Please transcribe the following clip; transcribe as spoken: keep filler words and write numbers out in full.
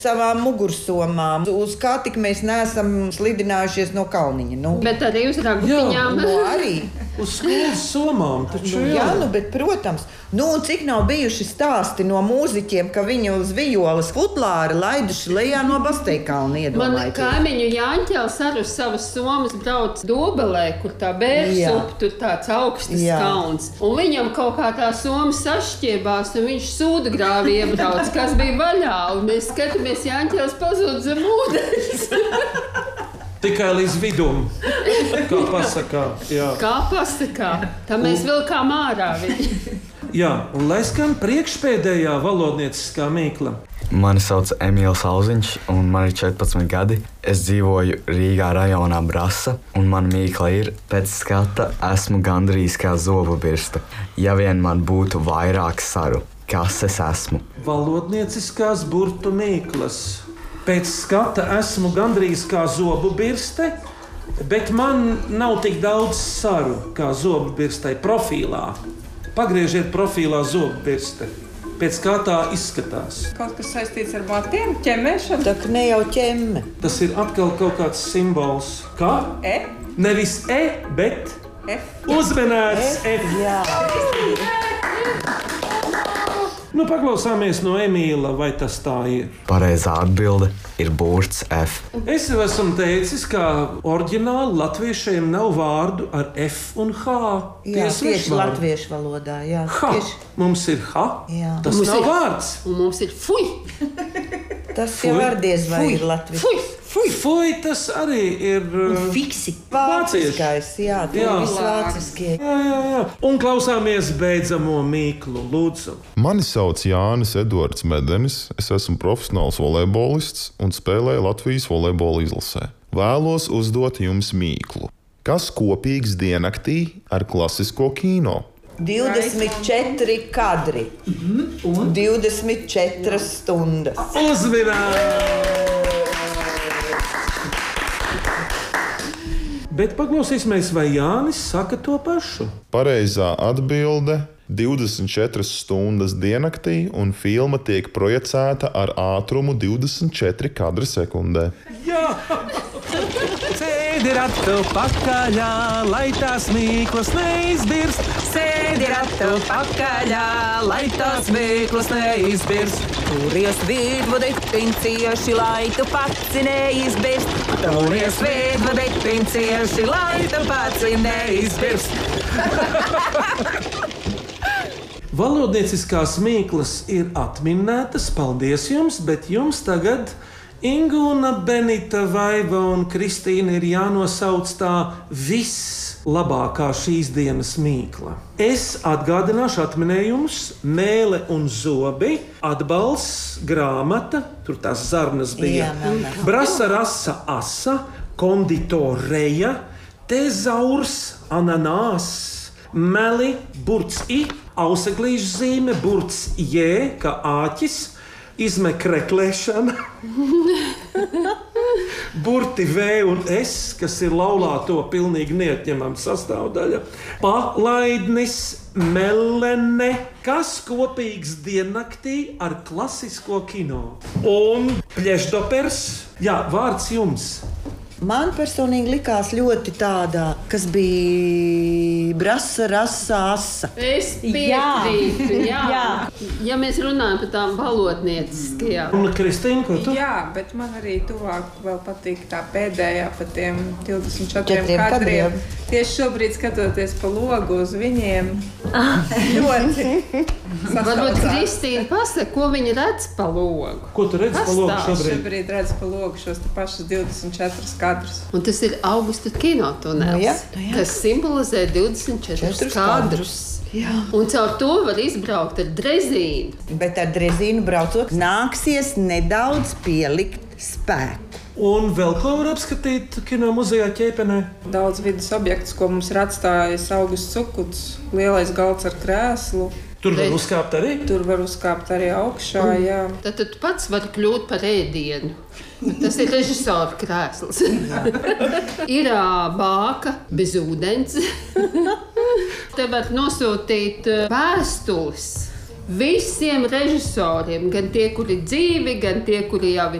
savām mugursomām, uz kā tik mēs neesam slidinājušies no kalniņa. Nu. Bet arī uz ragutiņām. Nu, arī. Uz skolas somām taču Nu, jā. jā, nu, bet, protams, nu, cik nav bijuši stāsti no mūziķiem, ka viņi uz violas futlāra laiduši lejā no Basteikalna Man iedomājieties. kaimiņu Jāņķels arī uz savas somas brauc Dobelē, kur tā bērsup, tur tāds augstas Jā. kalns. Un viņam kaut kā tā soma sašķiebās, un viņš sūda grāvi iebrauc, kas bija vaļā. Un mēs skatāmies, Jāņķels pazūd zem ūdens. Tikai līdz vidum, kā pasakā. Jā, Kā pasakā, tā mēs vilkām ārā viņu. jā. Un lai skan priekšpēdējā valodnieciskā mīkla. Mani sauc Emīls Auziņš, un man ir četrpadsmit gadi. Es dzīvoju Rīgā rajonā Brasa, un mana mīkla ir: pēc skata esmu gandrīz kā zobu birsta. Ja vien man būtu vairāk saru, kas es esmu? Valodnieciskās burtu mīklas. Pēc skata esmu gandrīz kā zobu birste, bet man nav tik daudz saru kā zobu birstai profilā. Pagriežiet profilā zobu birste. Pēc kā tā izskatās. Kaut kas saistīts ar matiem, ķemmēšanu. Tā kā ne jau ķemme. Tas ir atkal kaut kāds simbols. Kā? E? Nevis E, bet F. uzmanēts F. Jā. Nu, paklausāmies no Emīla, vai tas tā ir. Pareizā atbilde ir burts F. Es jau esmu teicis, ka oriģināli latviešiem nav vārdu ar F un H. Jā, Tie tieši svešvārdi. latviešu valodā. Jā, Ha! tieši. Mums ir H. Jā. Tas Mums nav ir- vārds. Un mums ir fuj, Tas jau Fui. var diez vai Fui. ir latviešu. fuj. Fui, fui, tas arī ir. uh, Fiksi. Vācieši. Vāciskais, jā, tie Jā. ir visvāciskie. Jā, jā, jā. Un klausāmies beidzamo mīklu, lūdzu. Mani sauc Jānis Edvards Medenis. Es esmu profesionāls volejbolists un spēlēju Latvijas volejbola izlasē. Vēlos uzdot jums mīklu. Kas kopīgs diennaktī ar klasisko kino? divdesmit četri kadri un divdesmit četras stundas. Uzmanīgi! Bet paklausīsimies, vai Jānis saka to pašu. Pareizā atbilde - divdesmit četras stundas diennaktī, un filma tiek projicēta ar ātrumu divdesmit četri kadri sekundē. Jā! Sēdi ratu pakaļā, lai tās mīklas neizbirst. Sēdi ratu pakaļā, lai tās mīklas neizbirst. Turies vidvadektiņ cieši, lai tu pats neizbirst. Turies vidvadektiņ cieši, lai tu pats neizbirst. Valodnieciskās mīklas ir atminētas, paldies jums, bet jums tagad Ingūna, Benita, Vaiva un Kristīna ir jānosauc tā vislabākā šīs dienas mīkla. Es atgādināšu atminējumus: Mēle un zobi, atbalsts, grāmata, tur tās zarnas bija, Jā, melnā. Brasa rasa asa, konditoreja, tezaurs, ananās, meli, burts i, auseglīšu zīme, burts j, kā āķis, izmekreklēšana, burti V un S, kas ir laulāto pilnīgi neatņemama sastāvdaļa, palaidnis, melene, kas kopīgs diennaktī ar klasisko kino. Un Pļešdopers, jā, vārds jums. Man personīgi likās ļoti tādā, kas bija brasa, rasa, asa. Es piekrītu, jā. jā. Ja mēs runājam par tām valodnieciskajām. Un Kristīna, ko tu? Jā, bet man arī tuvāk vēl patīk tā pēdējā par tiem divdesmit četriem Četriem kadriem. kadriem. Tieši šobrīd skatoties pa logu uz viņiem, ļoti Varbūt sasaucās. Kristīna pasaka, ko viņa redz pa logu. Ko tu redzi pa logu Pastāsti. šobrīd? Šobrīd redzu pa logu šos te pašus divdesmit četrus kadrus. Un tas ir augusta kinotunelis, Nu jā, nu jā. kas simbolizē divdesmit četrus Četrus kadrus. Jā. Un caur to var izbraukt ar drezīnu. Bet ar drezīnu braucot, nāksies nedaudz pielikt spēku. Un vēl ko var apskatīt kino muzejā Ķēpenē? Daudz vidas objektus, ko mums ir atstājis Augusts Cukuts, lielais galds ar krēslu. Tur var Bet- uzkāpt arī. Tur var uzkāpt arī augšā, jā. Tad tu pats vari kļūt par ēdienu. Tas ir režisora krēsls. Ir ā, bāka bez ūdens. Te var nosūtīt ā, vēstules. visiem režisoriem, gan tie, kuri dzīvi, gan tie, kuri jau ir